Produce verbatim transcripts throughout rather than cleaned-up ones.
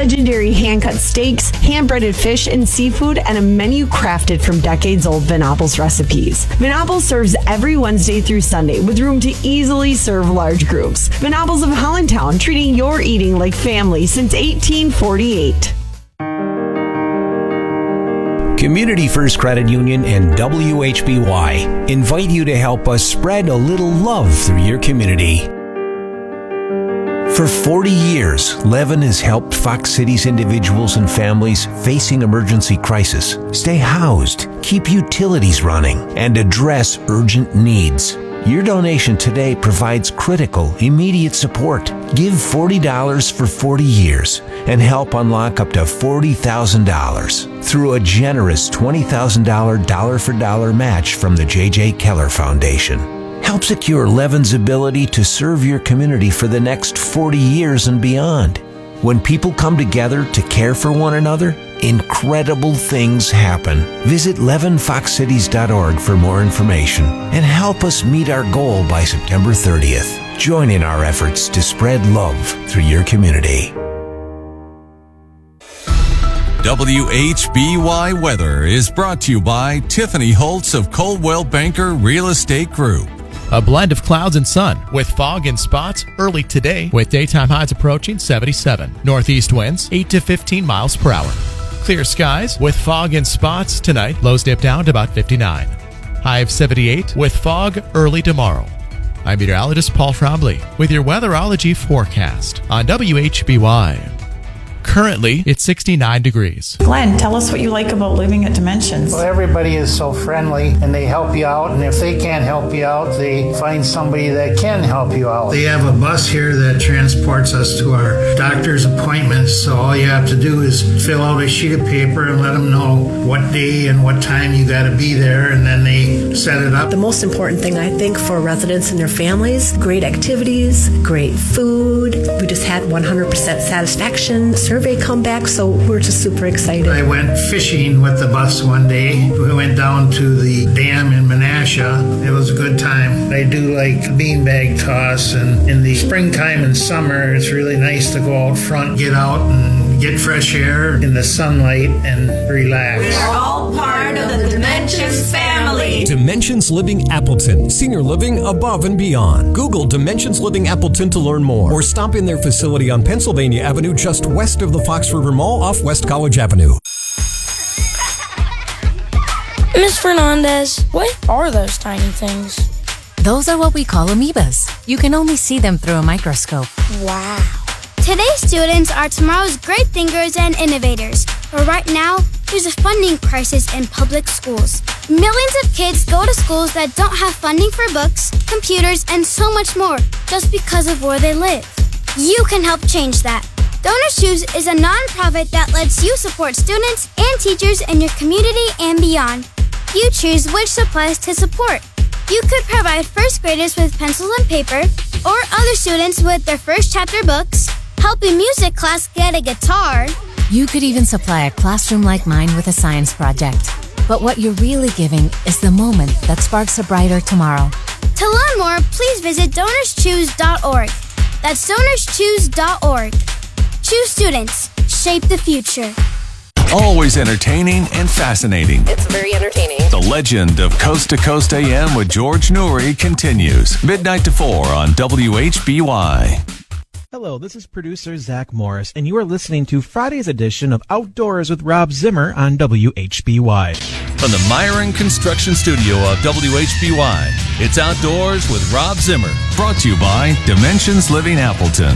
legendary hand-cut steaks, hand-breaded fish and seafood, and a menu crafted from decades-old Venables recipes. Venables serves every Wednesday through Sunday with room to easily serve large groups. Venables of Hollandtown, treating your eating like family since eighteen forty-eight. Community First Credit Union and W H B Y invite you to help us spread a little love through your community. For forty years, Levin has helped Fox City's individuals and families facing emergency crisis stay housed, keep utilities running, and address urgent needs. Your donation today provides critical, immediate support. Give forty dollars for forty years and help unlock up to forty thousand dollars through a generous twenty thousand dollars dollar-for-dollar match from the J J. Keller Foundation. Help secure Levin's ability to serve your community for the next forty years and beyond. When people come together to care for one another, incredible things happen. Visit Levin Fox Cities dot org for more information and help us meet our goal by September thirtieth. Join in our efforts to spread love through your community. W H B Y Weather is brought to you by Tiffany Holtz of Coldwell Banker Real Estate Group. A blend of clouds and sun with fog and spots early today with daytime highs approaching seventy-seven. Northeast winds eight to fifteen miles per hour. Clear skies with fog and spots tonight. Lows dip down to about fifty-nine. High of seventy-eight with fog early tomorrow. I'm meteorologist Paul Trombley with your weatherology forecast on W H B Y. Currently, it's sixty-nine degrees. Glenn, tell us what you like about living at Dimensions. Well, everybody is so friendly, and they help you out, and if they can't help you out, they find somebody that can help you out. They have a bus here that transports us to our doctor's appointments, so all you have to do is fill out a sheet of paper and let them know what day and what time you got to be there, and then they set it up. The most important thing, I think, for residents and their families, great activities, great food. We just had one hundred percent satisfaction survey come back, so we're just super excited. I went fishing with the bus one day. We went down to the dam in Menasha. It was a good time. I do like beanbag toss, and in the springtime and summer, it's really nice to go out front, get out and get fresh air in the sunlight and relax. We're all part of the Dimensions family. Dimensions Living Appleton. Senior living above and beyond. Google Dimensions Living Appleton to learn more, or stop in their facility on Pennsylvania Avenue just west of the Fox River Mall off West College Avenue. Miss Fernandez, what are those tiny things? Those are what we call amoebas. You can only see them through a microscope. Wow. Today's students are tomorrow's great thinkers and innovators. But right now, there's a funding crisis in public schools. Millions of kids go to schools that don't have funding for books, computers, and so much more just because of where they live. You can help change that. Donors Choose is a nonprofit that lets you support students and teachers in your community and beyond. You choose which supplies to support. You could provide first graders with pencils and paper, or other students with their first chapter books, help a music class get a guitar. You could even supply a classroom like mine with a science project. But what you're really giving is the moment that sparks a brighter tomorrow. To learn more, please visit donors choose dot org. That's donors choose dot org. Choose students. Shape the future. Always entertaining and fascinating. It's very entertaining. The legend of Coast to Coast A M with George Noory continues. Midnight to four on W H B Y. Hello, this is producer Zach Morris, and you are listening to Friday's edition of Outdoors with Rob Zimmer on W H B Y. From the Myron Construction Studio of W H B Y, it's Outdoors with Rob Zimmer, brought to you by Dimensions Living Appleton.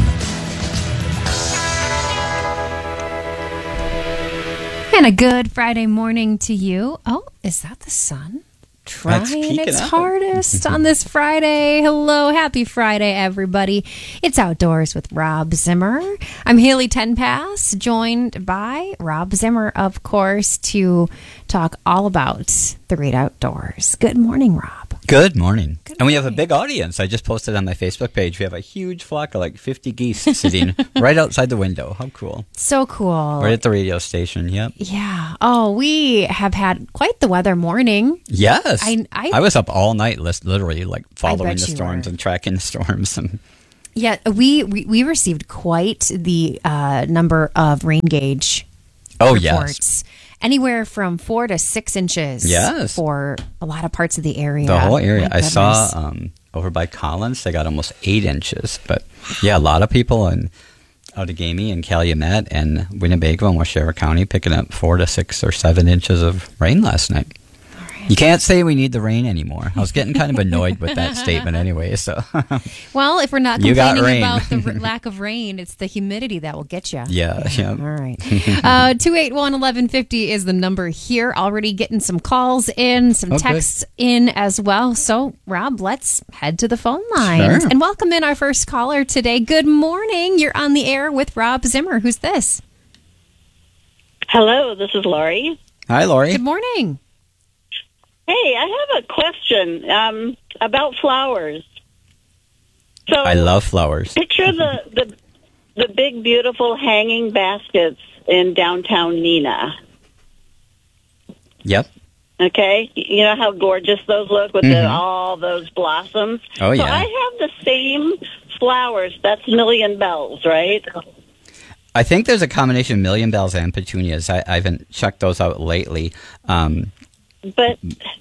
And a good Friday morning to you. Oh, is that the sun? Trying its up. hardest on this Friday. Hello, happy Friday, everybody. It's Outdoors with Rob Zimmer. I'm Haley Tenpass, joined by Rob Zimmer, of course, to talk all about the great outdoors. Good morning, Rob. Good morning. Good and we have a morning. big audience. I just posted on my Facebook page. We have a huge flock of like fifty geese sitting right outside the window. How cool. So cool. Right at the radio station. Yep. Yeah. Oh, we have had quite the weather morning. Yes. I, I, I was up all night, literally, like following the you storms were. and tracking the storms. And Yeah, we, we, we received quite the uh, number of rain gauge oh, reports. Yes. Anywhere from four to six inches yes. for a lot of parts of the area. The whole area. My I goodness. saw um, over by Collins, they got almost eight inches. But yeah, a lot of people in Outagamie and Calumet and Winnebago and Waushara County picking up four to six or seven inches of rain last night. You can't say we need the rain anymore. I was getting kind of annoyed with that statement anyway. So, well, if we're not You got complaining rain. about the r- lack of rain, it's the humidity that will get you. yeah, yeah. All right. Uh, two eight one, eleven fifty is the number here. Already getting some calls in, some Oh, texts in as well. So, Rob, let's head to the phone lines. Sure. And welcome in our first caller today. Good morning. You're on the air with Rob Zimmer. Who's this? Hello, this is Lori. Hi, Lori. Good morning. Hey, I have a question um, about flowers. So I love flowers. Picture the, the the big, beautiful hanging baskets in downtown Neenah. Yep. Okay, you know how gorgeous those look with Mhm. the, all those blossoms. Oh, So yeah. I have the same flowers. That's million bells, right? I think there's a combination of million bells and petunias. I, I haven't checked those out lately. Um, But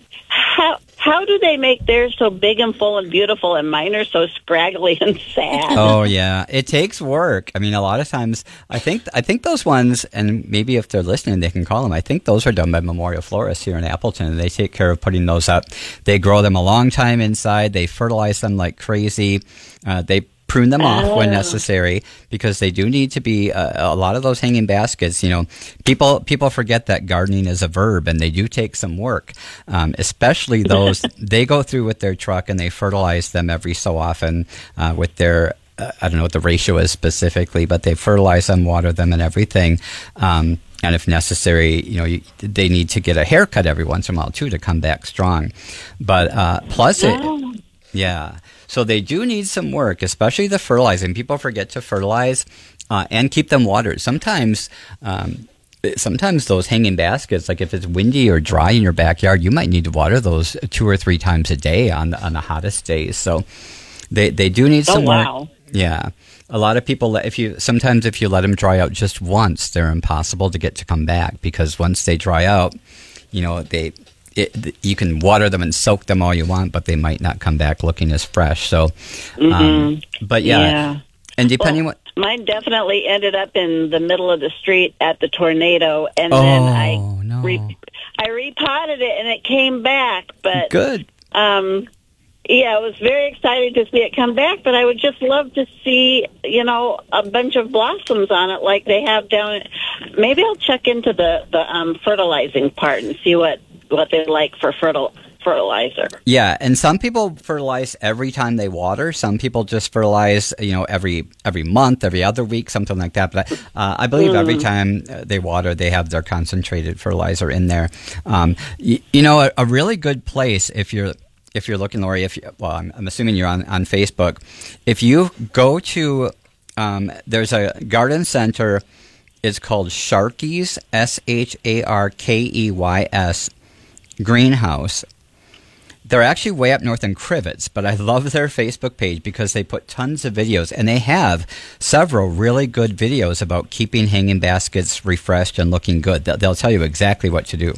how how do they make theirs so big and full and beautiful, and mine are so scraggly and sad? oh yeah, it takes work. I mean, a lot of times, I think I think those ones, and maybe if they're listening, they can call them. I think those are done by Memorial Florists here in Appleton, and they take care of putting those up. They grow them a long time inside. They fertilize them like crazy. Uh, they prune them off when Oh. necessary because they do need to be uh, a lot of those hanging baskets. You know, people people forget that gardening is a verb, and they do take some work. Um, especially those they go through with their truck and they fertilize them every so often uh, with their. Uh, I don't know what the ratio is specifically, but they fertilize them, water them, and everything. Um, and if necessary, you know, you, they need to get a haircut every once in a while too to come back strong. But uh, plus it. Oh. Yeah. So they do need some work, especially the fertilizing. People forget to fertilize uh, and keep them watered. Sometimes, um, sometimes those hanging baskets, like if it's windy or dry in your backyard, you might need to water those two or three times a day on the, on the hottest days. So they, they do need Oh, some wow. work. Yeah. A lot of people, let- if you sometimes if you let them dry out just once, they're impossible to get to come back because once they dry out, you know, they... It, you can water them and soak them all you want, but they might not come back looking as fresh. So, um, Mhm. but yeah, Yeah. and depending Well, what. mine definitely ended up in the middle of the street at the tornado, and Oh, then I no. re- I repotted it, and it came back. But Good. um, yeah, I was very excited to see it come back. But I would just love to see, you know, a bunch of blossoms on it like they have down. Maybe I'll check into the the um, fertilizing part and see what. what they like for fertil- fertilizer. Yeah, and some people fertilize every time they water. Some people just fertilize, you know, every every month, every other week, something like that. But uh, I believe every Mm. time they water, they have their concentrated fertilizer in there. Um, you, you know, a, a really good place if you're if you're looking, Lori. If you, well, I'm, I'm assuming you're on on Facebook. If you go to, um, there's a garden center. It's called Sharkeys, S H A R K E Y S. Greenhouse. They're actually way up north in Crivets, but I love their Facebook page because they put tons of videos, and they have several really good videos about keeping hanging baskets refreshed and looking good. They'll, they'll tell you exactly what to do.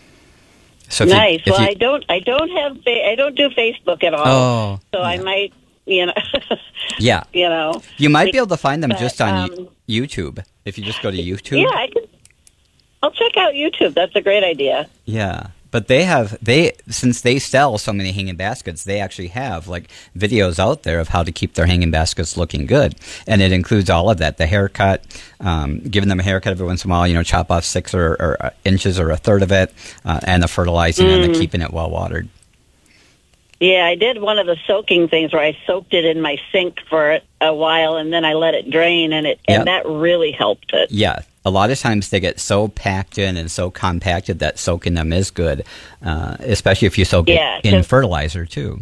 So if you- Nice. if well, you- I don't. I don't have. Fa- I don't do Facebook at all. Oh, so I might. You know. yeah, you know. you might be able to find them But, just on um, YouTube if you just go to YouTube. Yeah, I could. I'll check out YouTube. That's a great idea. Yeah. But they have, they since they sell so many hanging baskets, they actually have like videos out there of how to keep their hanging baskets looking good. And it includes all of that, the haircut, um, giving them a haircut every once in a while, you know, chop off six or, or uh, inches or a third of it, uh, and the fertilizing and the Mm. keeping it well watered. Yeah, I did one of the soaking things where I soaked it in my sink for a while, and then I let it drain, and it Yep. and that really helped it. Yeah. A lot of times they get so packed in and so compacted that soaking them is good, uh, especially if you soak Yeah, it in 'cause- fertilizer too.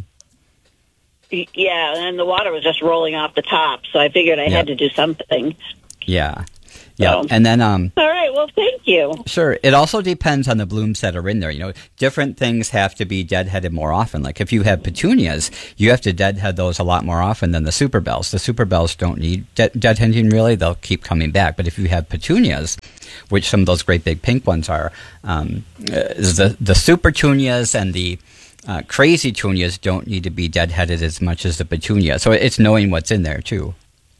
Yeah, and the water was just rolling off the top, so I figured I Yep. had to do something. Yeah. Yeah. So- And then, um, All right. right. Well, thank you. Sure. It also depends on the blooms that are in there. You know, different things have to be deadheaded more often. Like if you have petunias, you have to deadhead those a lot more often than the super bells. The super bells don't need de- deadheading really. They'll keep coming back. But if you have petunias, which some of those great big pink ones are, um, the, the super petunias and the uh, crazy petunias don't need to be deadheaded as much as the petunia. So it's knowing what's in there too.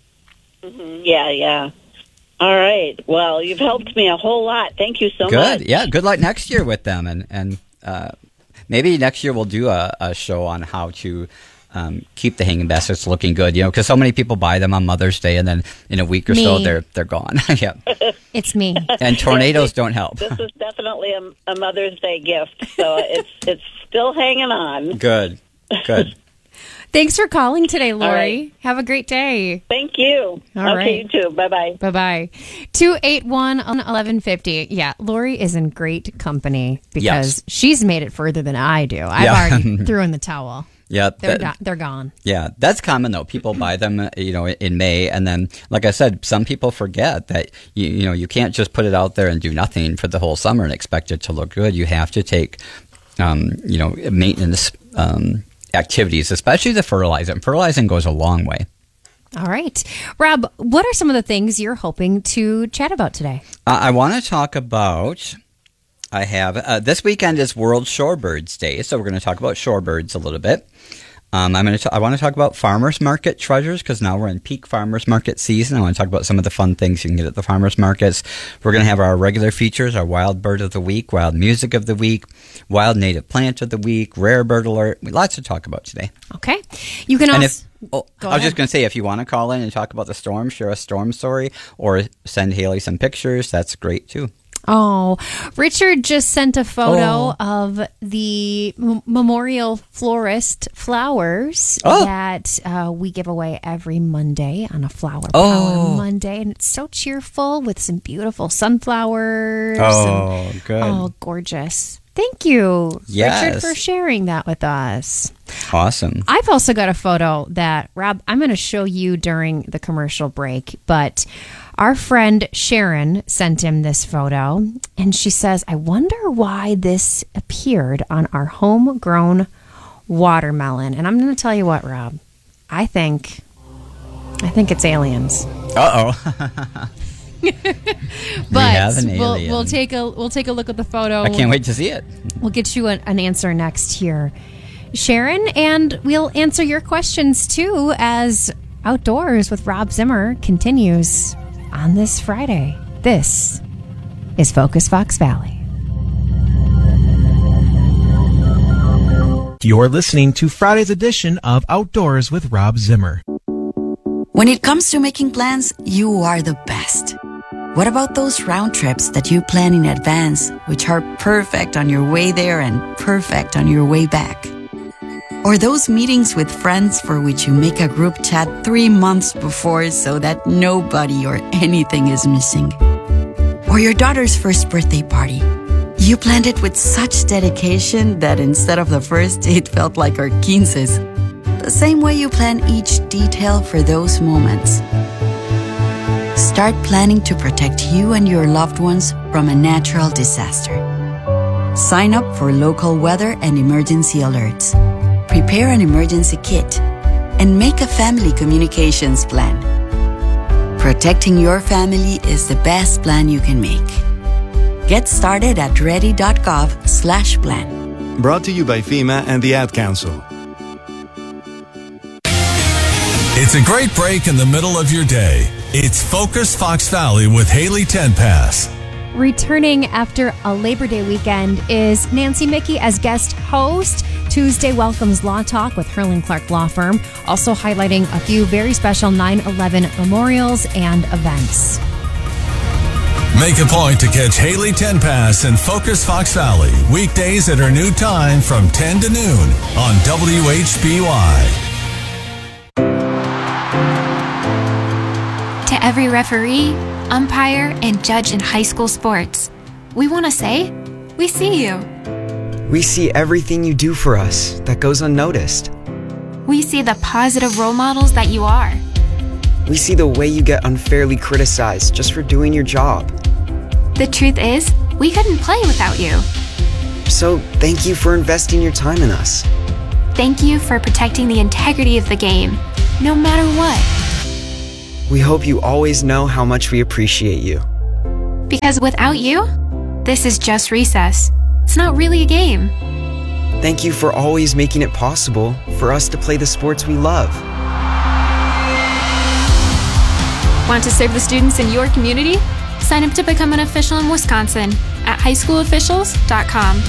Mm-hmm. Yeah, yeah. All right. Well, you've helped me a whole lot. Thank you so good. much. Good. Yeah. Good luck next year with them, and and uh, maybe next year we'll do a, a show on how to um, keep the hanging baskets looking good. You know, because so many people buy them on Mother's Day, and then in a week or me. so they're they're gone. Yeah. It's me. And tornadoes don't help. This is definitely a, a Mother's Day gift, so it's it's still hanging on. Good. Good. Thanks for calling today, Lori. Right. Have a great day. Thank you. All okay, right. you too. Bye-bye. Bye-bye. two eight one, eleven fifty. Yeah, Lori is in great company because Yes. she's made it further than I do. I've Yeah. already threw in the towel. Yeah, They're, that- do- they're gone. Yeah, that's common though. People buy them, uh, you know, in May, and then, like I said, some people forget that you, you know you can't just put it out there and do nothing for the whole summer and expect it to look good. You have to take, um, you know, maintenance um, activities, especially the fertilizing. Fertilizing goes a long way. All right. Rob, what are some of the things you're hoping to chat about today? Uh, I want to talk about. I have uh, this weekend is World Shorebirds Day, so we're going to talk about shorebirds a little bit. Um, I'm going to. I want to talk about farmers market treasures because now we're in peak farmers market season. I want to talk about some of the fun things you can get at the farmers markets. We're going to have our regular features: our wild bird of the week, wild music of the week, wild native plant of the week, rare bird alert. Lots to talk about today. Okay. You can And also... if, oh, Go I was ahead. just going to say, if you want to call in and talk about the storm, share a storm story, or send Haley some pictures, that's great too. Oh, Richard just sent a photo Oh. of the M- Memorial Florist flowers Oh. that uh, we give away every Monday on a Flower Power Oh. Monday. And it's so cheerful with some beautiful sunflowers. Oh, and- good. Oh, gorgeous. Thank you, Yes. Richard, for sharing that with us. Awesome. I've also got a photo that, Rob, I'm going to show you during the commercial break, but our friend Sharon sent him this photo, and she says, I wonder why this appeared on our homegrown watermelon. And I'm going to tell you what, Rob, I think, I think it's aliens. Uh-oh. But have an we'll alien. we'll take a we'll take a look at the photo. I can't wait to see it. We'll get you an, an answer next here, Sharon, and we'll answer your questions too as Outdoors with Rob Zimmer continues on this Friday. This is Focus Fox Valley. You're listening to Friday's edition of Outdoors with Rob Zimmer. When it comes to making plans, you are the best. What about those round trips that you plan in advance, which are perfect on your way there and perfect on your way back? Or those meetings with friends for which you make a group chat three months before so that nobody or anything is missing? Or your daughter's first birthday party. You planned it with such dedication that instead of the first, it felt like our quinces. The same way you plan each detail for those moments. Start planning to protect you and your loved ones from a natural disaster. Sign up for local weather and emergency alerts. Prepare an emergency kit and make a family communications plan. Protecting your family is the best plan you can make. Get started at ready.gov slash plan. Brought to you by FEMA and the Ad Council. It's a great break in the middle of your day. It's Focus Fox Valley with Haley Tenpass. Returning after a Labor Day weekend is Nancy Mickey as guest host. Tuesday welcomes Law Talk with Herling Clark Law Firm, also highlighting a few very special nine eleven memorials and events. Make a point to catch Haley Tenpass and Focus Fox Valley weekdays at her new time from ten to noon on W H B Y. To every referee, umpire, and judge in high school sports, we want to say, we see you. We see everything you do for us that goes unnoticed. We see the positive role models that you are. We see the way you get unfairly criticized just for doing your job. The truth is, we couldn't play without you. So thank you for investing your time in us. Thank you for protecting the integrity of the game, no matter what. We hope you always know how much we appreciate you. Because without you, this is just recess. It's not really a game. Thank you for always making it possible for us to play the sports we love. Want to serve the students in your community? Sign up to become an official in Wisconsin at high school officials dot com.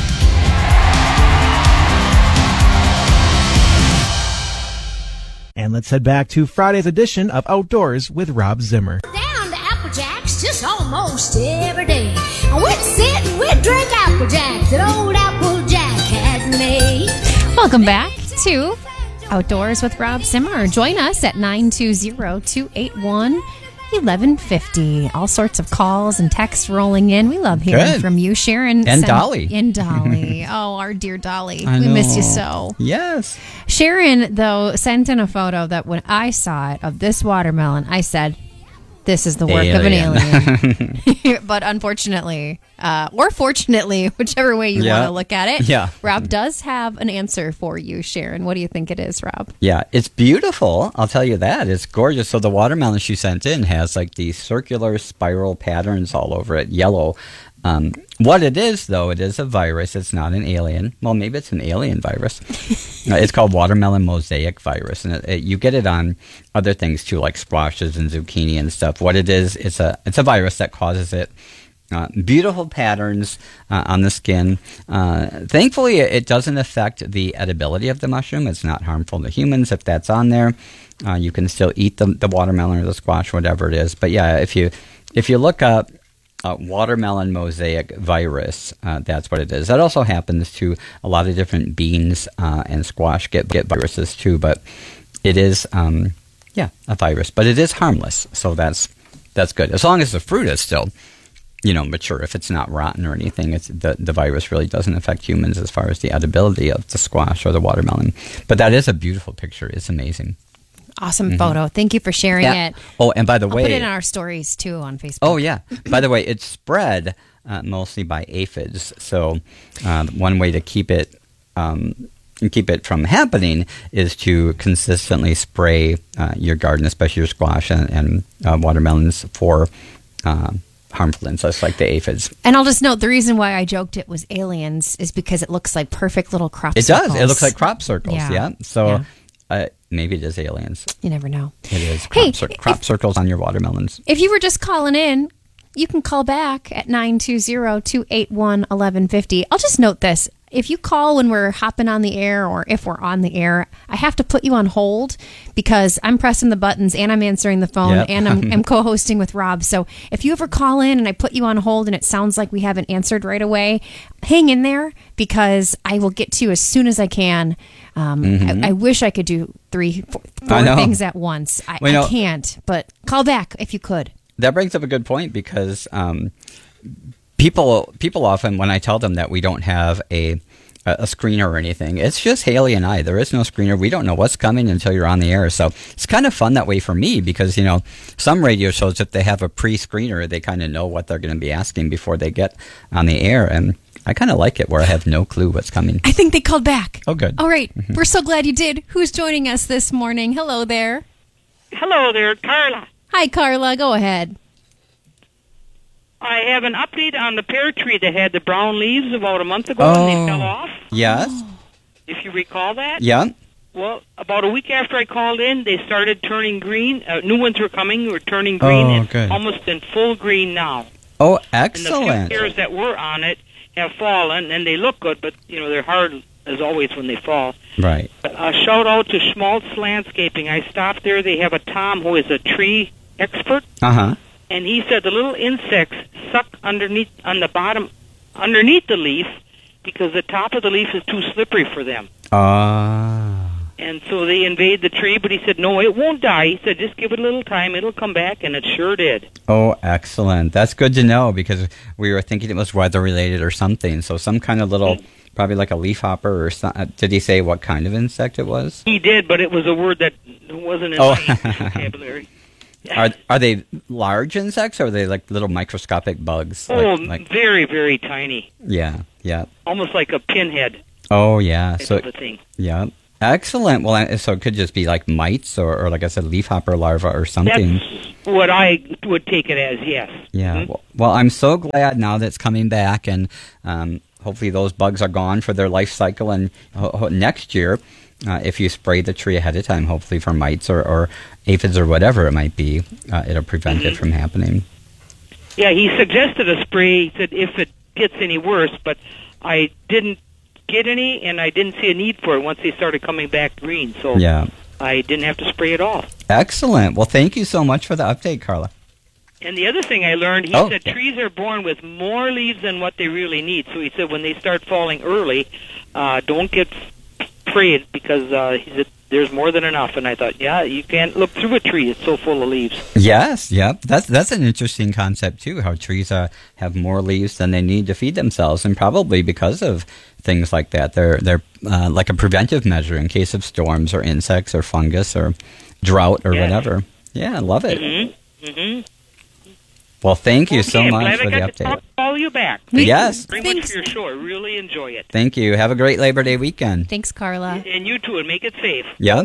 And let's head back to Friday's edition of Outdoors with Rob Zimmer. Down to Apple Jacks just almost every day. And we'd sit and we'd drink Apple Jacks that old Apple Jack had made. Welcome back to Outdoors with Rob Zimmer. Join us at nine two zero, two eight one, eleven fifty. All sorts of calls and texts rolling in. We love hearing Good. from you, Sharon. And sent- Dolly. And Dolly. Oh, our dear Dolly. I We know. miss you so. Yes. Sharon, though, sent in a photo that when I saw it of this watermelon, I said, this is the work of an alien. But unfortunately, uh, or fortunately, whichever way you Yeah. want to look at it, Yeah. Rob does have an answer for you, Sharon. What do you think it is, Rob? Yeah, it's beautiful. I'll tell you that. It's gorgeous. So the watermelon she sent in has like these circular spiral patterns all over it, yellow. Um, what it is, though, it is a virus. It's not an alien. Well, maybe it's an alien virus. Uh, it's called watermelon mosaic virus, and it, it, you get it on other things too, like squashes and zucchini and stuff. What it is, it's a it's a virus that causes it. Uh, beautiful patterns uh, on the skin. Uh, thankfully, it, it doesn't affect the edibility of the mushroom. It's not harmful to humans if that's on there. Uh, you can still eat the, the watermelon or the squash, whatever it is. But yeah, if you if you look up uh, watermelon mosaic virus, uh, that's what it is. That also happens to a lot of different beans uh, and squash get get viruses too. But it is um, yeah a virus, but it is harmless. So that's that's good as long as the fruit is still, you know, mature. If it's not rotten or anything, it's the, the virus really doesn't affect humans as far as the edibility of the squash or the watermelon. But that is a beautiful picture. It's amazing. Awesome Mhm. photo. Thank you for sharing Yeah. it. Oh, and by the I'll way, put it in our stories too on Facebook. oh yeah. By the way, it's spread uh, mostly by aphids. So uh, one way to keep it um, keep it from happening is to consistently spray uh, your garden, especially your squash and, and uh, watermelons, for uh, harmful insects like the aphids. And I'll just note the reason why I joked it was aliens is because it looks like perfect little crop It circles. does. It looks like crop circles. Yeah. Yeah. So Yeah. Uh, maybe it is aliens. You never know. It is crop, Hey, cir- crop circles on your watermelons. If you were just calling in, you can call back at nine two zero, two eight one, eleven fifty. I'll just note this. If you call when we're hopping on the air or if we're on the air, I have to put you on hold because I'm pressing the buttons and I'm answering the phone Yep. and I'm, I'm co-hosting with Rob. So if you ever call in and I put you on hold and it sounds like we haven't answered right away, hang in there because I will get to you as soon as I can. Um, Mhm. I, I wish I could do three, four, I four know. things at once. I, Well, you I know- can't, but call back if you could. That brings up a good point because um, people people often, when I tell them that we don't have a a screener or anything, it's just Haley and I. There is no screener. We don't know what's coming until you're on the air. So it's kind of fun that way for me because, you know, some radio shows, if they have a pre-screener, they kind of know what they're going to be asking before they get on the air. And I kind of like it where I have no clue what's coming. I think they called back. Oh, good. All right. We're so glad you did. Who's joining us this morning? Hello there. Hello there, Carla. Hi, Carla. Go ahead. I have an update on the pear tree that had the brown leaves about a month ago Oh. and they fell off. Yes? If you recall that. Yeah? Well, about a week after I called in, they started turning green. Uh, new ones were coming, were turning green, Oh, and good. almost in full green now. Oh, And the few excellent. pears that were on it have fallen, and they look good, but you know they're hard as always when they fall. Right. A shout out to Schmaltz Landscaping. I stopped there. They have a Tom who is a tree expert. Uh-huh. And he said the little insects suck underneath on the bottom, underneath the leaf, because the top of the leaf is too slippery for them. Ah. And so they invade the tree. But he said, no, it won't die. He said, just give it a little time; it'll come back, and it sure did. Oh, excellent. That's good to know because we were thinking it was weather related or something. So some kind of little, probably like a leafhopper or something. Did he say what kind of insect it was? He did, but it was a word that wasn't in Oh. my English vocabulary. Are are they large insects or are they like little microscopic bugs? Oh, like, like, very, very tiny. yeah, yeah. Almost like a pinhead. Oh, yeah. Type So, of a thing. yeah. Excellent. Well, uh, so it could just be like mites or, or like I said, leafhopper larva or something. That's what I would take it as, yes. Yeah. Mhm. Well, well, I'm so glad now that it's coming back, and um, hopefully those bugs are gone for their life cycle. And ho- ho- next year, uh, if you spray the tree ahead of time, hopefully for mites or, or aphids or whatever it might be, uh, it'll prevent it from happening. Yeah, he suggested a spray. He said if it gets any worse, but I didn't get any, and I didn't see a need for it once they started coming back green. So Yeah. I didn't have to spray it all. Excellent. Well, thank you so much for the update, Carla. And the other thing I learned, he Oh. said trees are born with more leaves than what they really need. So he said when they start falling early, uh, don't get sprayed because uh, he said there's more than enough. And I thought, yeah, you can't look through a tree; it's so full of leaves. Yes, yep. That's that's an interesting concept too. How trees uh, have more leaves than they need to feed themselves, and probably because of things like that, they're they're uh, like a preventive measure in case of storms or insects or fungus or drought or Yes. whatever. Yeah, I love it. Mm-hmm. Mm-hmm. Well, thank you Okay, so I'm much glad for I the got to update. talk, call you back. Yes. Very much for your show. I really enjoy it. Thank you. Have a great Labor Day weekend. Thanks, Carla. And you too, and make it safe. Yep.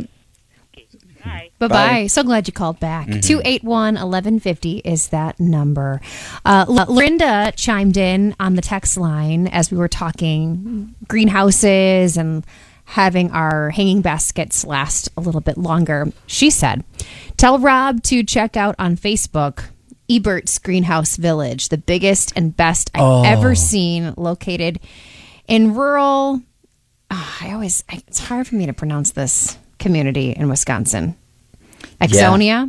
Bye-bye. Bye. So glad you called back. Mhm. two eight one, eleven fifty is that number. Uh, L- Linda chimed in on the text line as we were talking greenhouses and having our hanging baskets last a little bit longer. She said, tell Rob to check out on Facebook Ebert's Greenhouse Village, the biggest and best I've Oh. ever seen, located in rural... ah, I always... I, it's hard for me to pronounce this community in Wisconsin. Exonia?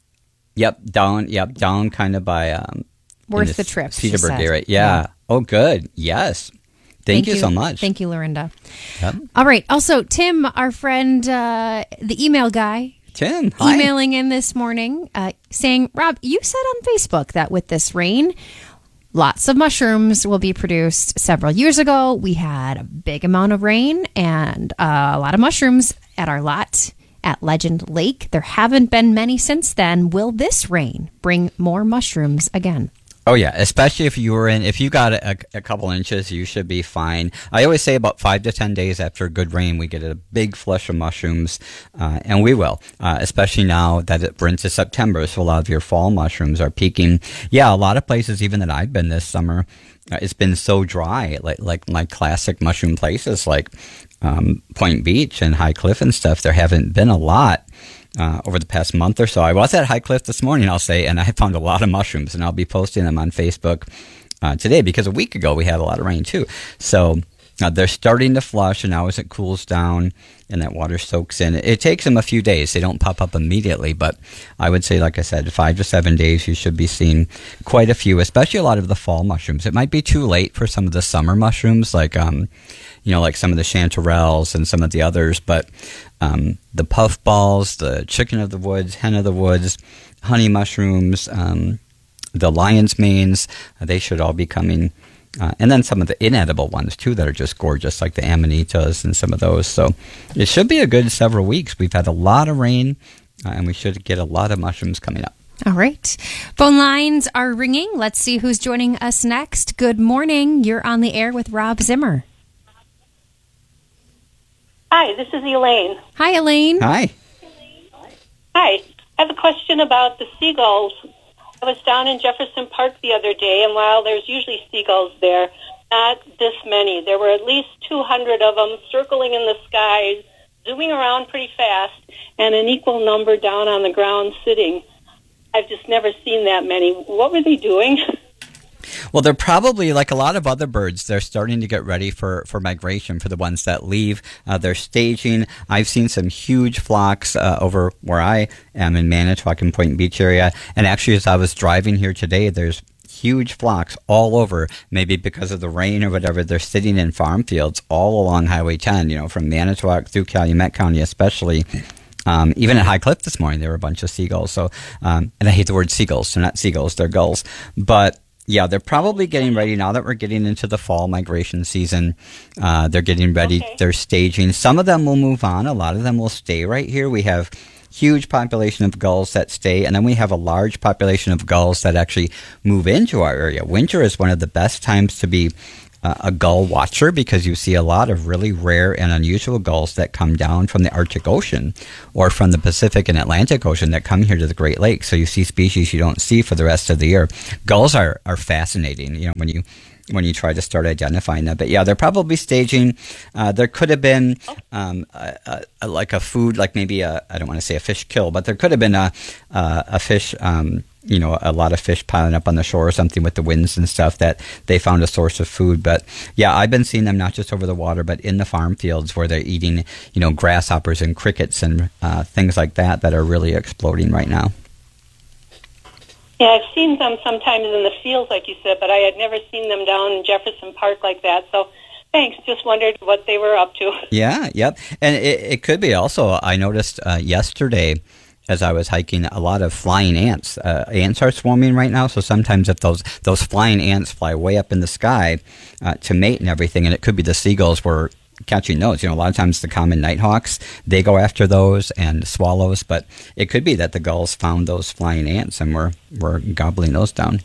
Yep, down. Yep, down. Kind of by um, Worth in the trip, she Cedarburg said. area. Yeah. Yeah. Oh, good. Yes. Thank, you, so much. Thank you, Lorinda. Yep. All right. Also, Tim, our friend, uh, the email guy, Tim, hi. emailing in this morning uh, saying, Rob, you said on Facebook that with this rain, lots of mushrooms will be produced. Several years ago, we had a big amount of rain and uh, a lot of mushrooms at our lot at Legend Lake. There haven't been many since then. Will this rain bring more mushrooms again? Oh yeah, especially if you were in, if you got a, a couple inches, you should be fine. I always say about five to ten days after good rain, we get a big flush of mushrooms, uh, and we will, uh, especially now that it, we're into September, so a lot of your fall mushrooms are peaking. Yeah, a lot of places, even that I've been this summer, uh, it's been so dry, like like my classic mushroom places like um, Point Beach and High Cliff and stuff. There haven't been a lot. Uh, over the past month or so. I was at High Cliff this morning, I'll say, and I found a lot of mushrooms, and I'll be posting them on Facebook uh, today because a week ago we had a lot of rain too. So uh, they're starting to flush, and now as it cools down and that water soaks in, it, it takes them a few days. They don't pop up immediately, but I would say, like I said, five to seven days you should be seeing quite a few, especially a lot of the fall mushrooms. It might be too late for some of the summer mushrooms, like um, you know, like some of the chanterelles and some of the others, but um, the puffballs, the chicken of the woods, hen of the woods, honey mushrooms, um, the lion's manes, uh, they should all be coming. Uh, and then some of the inedible ones, too, that are just gorgeous, like the amanitas and some of those. So it should be a good several weeks. We've had a lot of rain, uh, and we should get a lot of mushrooms coming up. All right. Phone lines are ringing. Let's see who's joining us next. Good morning. You're on the air with Rob Zimmer. Hi, this is Elaine. Hi, Elaine. Hi. Hi. I have a question about the seagulls. I was down in Jefferson Park the other day, and while there's usually seagulls there, not this many. There were at least two hundred of them circling in the sky, zooming around pretty fast, and an equal number down on the ground sitting. I've just never seen that many. What were they doing? Well, they're probably, like a lot of other birds, they're starting to get ready for, for migration for the ones that leave. Uh, they're staging. I've seen some huge flocks uh, over where I am in Manitowoc and Point Beach area. And actually, as I was driving here today, there's huge flocks all over, maybe because of the rain or whatever. They're sitting in farm fields all along Highway ten, you know, from Manitowoc through Calumet County especially. Um, even at High Cliff this morning, there were a bunch of seagulls. So, um, and I hate the word seagulls. They're not seagulls, they're gulls. But yeah, they're probably getting ready now that we're getting into the fall migration season. Uh, they're getting ready. Okay. They're staging. Some of them will move on. A lot of them will stay right here. We have huge population of gulls that stay, and then we have a large population of gulls that actually move into our area. Winter is one of the best times to be uh, a gull watcher because you see a lot of really rare and unusual gulls that come down from the Arctic Ocean or from the Pacific and Atlantic Ocean that come here to the Great Lakes. So you see species you don't see for the rest of the year. Gulls are, are fascinating, you know, when you when you try to start identifying them. But yeah, they're probably staging. Uh, there could have been um, a, a, a, like a food, like maybe a, I don't want to say a fish kill, but there could have been a, a, a fish, um, you know, a lot of fish piling up on the shore or something with the winds and stuff that they found a source of food. But yeah, I've been seeing them not just over the water, but in the farm fields where they're eating, you know, grasshoppers and crickets and uh, things like that that are really exploding right now. Yeah, I've seen them sometimes in the fields, like you said, but I had never seen them down in Jefferson Park like that. So thanks. Just wondered what they were up to. Yeah, yep. And it, it could be also, I noticed uh, yesterday as I was hiking, a lot of flying ants. Uh, ants are swarming right now, so sometimes if those, those flying ants fly way up in the sky uh, to mate and everything, and it could be the seagulls were catching those. You know, a lot of times the common nighthawks, they go after those and swallows, but it could be that the gulls found those flying ants and were, were gobbling those down.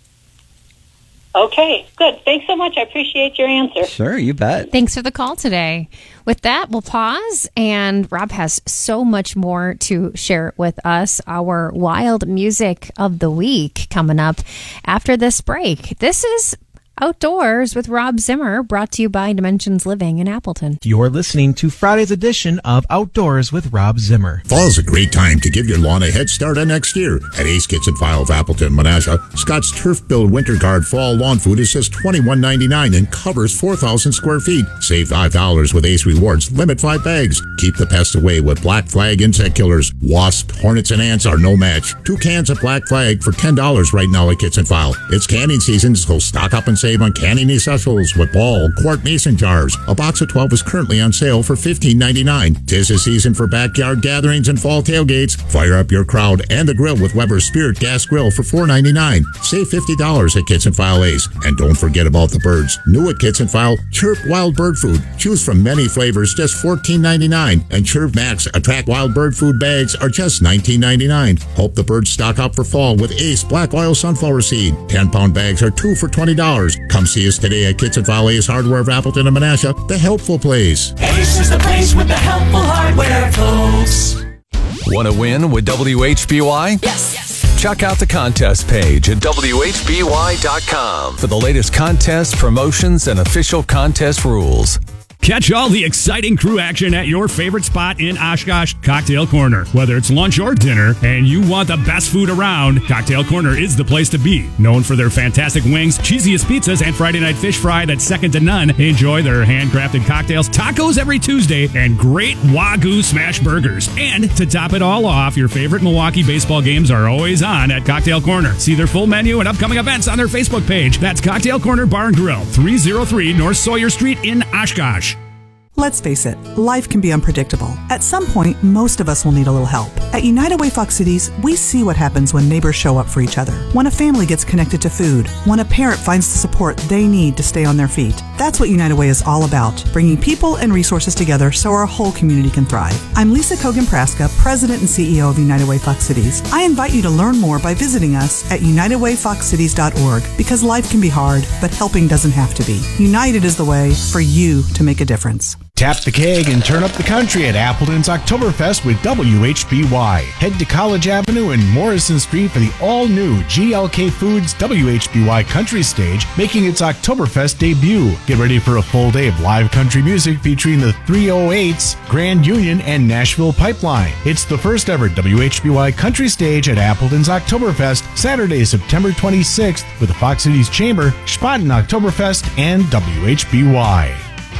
Okay, good. Thanks so much. I appreciate your answer. Sure, you bet. Thanks for the call today. With that, we'll pause, and Rob has so much more to share with us. Our wild music of the week coming up after this break. This is Outdoors with Rob Zimmer, brought to you by Dimensions Living in Appleton. You're listening to Friday's edition of Outdoors with Rob Zimmer. Fall's a great time to give your lawn a head start on next year. At Ace Kitchen File of Appleton, Menasha, Scott's Turf Build Winter Guard Fall Lawn Food is just twenty-one ninety-nine and covers four thousand square feet. Save five dollars with Ace Rewards. Limit five bags. Keep the pests away with Black Flag insect killers. Wasps, hornets, and ants are no match. Two cans of Black Flag for ten dollars right now at Kitchen File. It's canning season, so stock up and save on canning essentials with ball, quart mason jars. A box of twelve is currently on sale for fifteen ninety-nine. Tis the season for backyard gatherings and fall tailgates. Fire up your crowd and the grill with Weber's Spirit Gas Grill for four ninety-nine. Save fifty dollars at Kitchen File Ace. And don't forget about the birds. New at Kitchen File, Chirp Wild Bird Food. Choose from many flavors, just fourteen ninety-nine. And Chirp Max Attract Wild Bird Food bags are just nineteen ninety-nine. Hope the birds stock up for fall with Ace Black Oil Sunflower Seed. ten pound bags are two for twenty dollars. Come see us today at Kitchen File Ace Hardware of Appleton and Menasha, the helpful place. Ace is the place with the helpful hardware, folks. Want to win with W H B Y? Yes. yes. Check out the contest page at W H B Y dot com for the latest contest promotions and official contest rules. Catch all the exciting crew action at your favorite spot in Oshkosh, Cocktail Corner. Whether it's lunch or dinner and you want the best food around, Cocktail Corner is the place to be. Known for their fantastic wings, cheesiest pizzas, and Friday night fish fry that's second to none, enjoy their handcrafted cocktails, tacos every Tuesday, and great Wagyu smash burgers. And to top it all off, your favorite Milwaukee baseball games are always on at Cocktail Corner. See their full menu and upcoming events on their Facebook page. That's Cocktail Corner Bar and Grill, three oh three North Sawyer Street in Oshkosh. Let's face it, life can be unpredictable. At some point, most of us will need a little help. At United Way Fox Cities, we see what happens when neighbors show up for each other, when a family gets connected to food, when a parent finds the support they need to stay on their feet. That's what United Way is all about, bringing people and resources together so our whole community can thrive. I'm Lisa Kogan-Praska, President and C E O of United Way Fox Cities. I invite you to learn more by visiting us at united way fox cities dot org, because life can be hard, but helping doesn't have to be. United is the way for you to make a difference. Tap the keg and turn up the country at Appleton's Oktoberfest with W H B Y. Head to College Avenue and Morrison Street for the all-new G L K Foods W H B Y Country Stage, making its Oktoberfest debut. Get ready for a full day of live country music featuring the three oh eights, Grand Union, and Nashville Pipeline. It's the first ever W H B Y Country Stage at Appleton's Oktoberfest, Saturday, September twenty-sixth, with the Fox Cities Chamber, Spaten Oktoberfest, and W H B Y.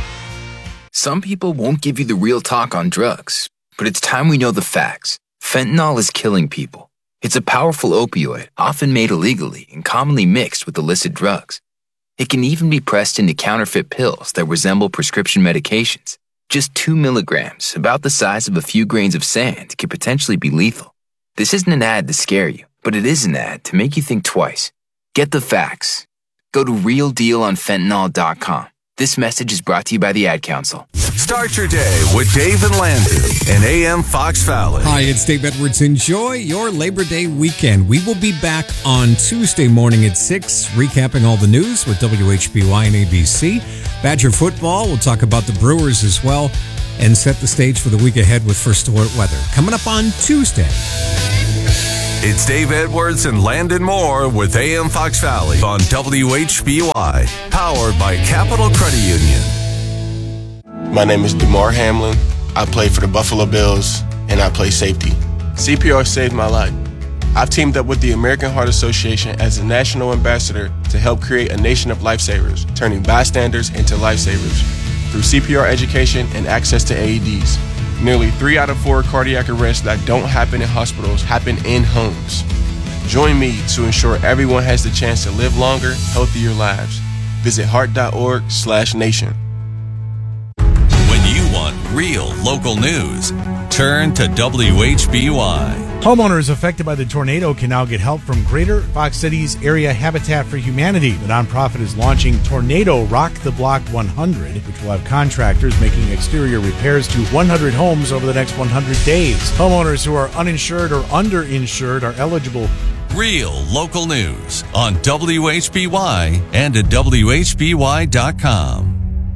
Some people won't give you the real talk on drugs, but it's time we know the facts. Fentanyl is killing people. It's a powerful opioid, often made illegally and commonly mixed with illicit drugs. It can even be pressed into counterfeit pills that resemble prescription medications. Just two milligrams, about the size of a few grains of sand, can potentially be lethal. This isn't an ad to scare you, but it is an ad to make you think twice. Get the facts. Go to real deal on fentanyl dot com. This message is brought to you by the Ad Council. Start your day with Dave and Landon in A M Fox Valley. Hi, it's Dave Edwards. Enjoy your Labor Day weekend. We will be back on Tuesday morning at six, recapping all the news with W H B Y and A B C. Badger football, we'll talk about the Brewers as well, and set the stage for the week ahead with First Alert weather. Coming up on Tuesday. It's Dave Edwards and Landon Moore with A M Fox Valley on W H B Y, powered by Capital Credit Union. My name is DeMar Hamlin. I play for the Buffalo Bills, and I play safety. C P R saved my life. I've teamed up with the American Heart Association as a national ambassador to help create a nation of lifesavers, turning bystanders into lifesavers through C P R education and access to A E Ds. Nearly three out of four cardiac arrests that don't happen in hospitals happen in homes. Join me to ensure everyone has the chance to live longer, healthier lives. Visit heart.org slash nation. When you want real local news, turn to W H B Y. Homeowners affected by the tornado can now get help from Greater Fox Cities Area Habitat for Humanity. The nonprofit is launching Tornado Rock the Block one hundred, which will have contractors making exterior repairs to one hundred homes over the next one hundred days. Homeowners who are uninsured or underinsured are eligible. Real local news on W H B Y and at W H B Y dot com.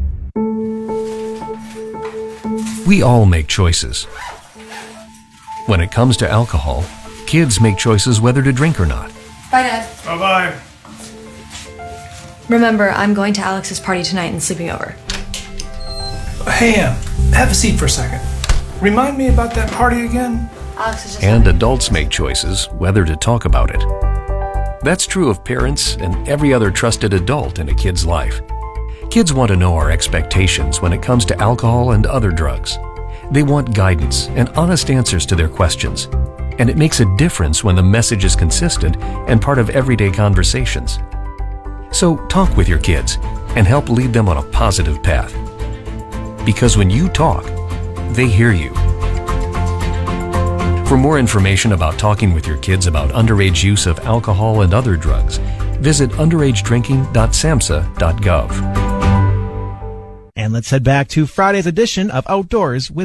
We all make choices. When it comes to alcohol, kids make choices whether to drink or not. Bye, Dad. Bye-bye. Remember, I'm going to Alex's party tonight and sleeping over. Hey, Em, have a seat for a second. Remind me about that party again? Alex is just And adults make choices whether to talk about it. That's true of parents and every other trusted adult in a kid's life. Kids want to know our expectations when it comes to alcohol and other drugs. They want guidance and honest answers to their questions. And it makes a difference when the message is consistent and part of everyday conversations. So talk with your kids and help lead them on a positive path. Because when you talk, they hear you. For more information about talking with your kids about underage use of alcohol and other drugs, visit underage drinking dot samhsa dot gov. And let's head back to Friday's edition of Outdoors with